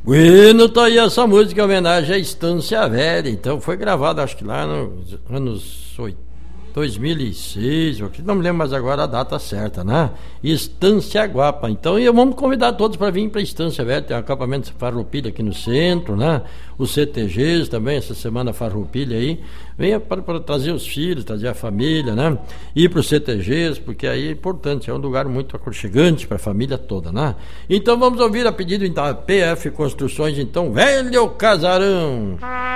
Bueno, tá aí essa música em homenagem à Estância Velha. Então foi gravada, acho que lá nos anos 2006, não me lembro mais agora a data certa, né? Estância Guapa. Então vamos convidar todos para vir para a Estância Velha. Tem um acampamento Farroupilha aqui no centro, né? Os CTGs também, essa semana Farroupilha aí. Venha para trazer os filhos, trazer a família, né? Ir para os CTGs, porque aí é importante, é um lugar muito aconchegante para a família toda, né? Então vamos ouvir a pedido então, PF Construções, então, Velho Casarão.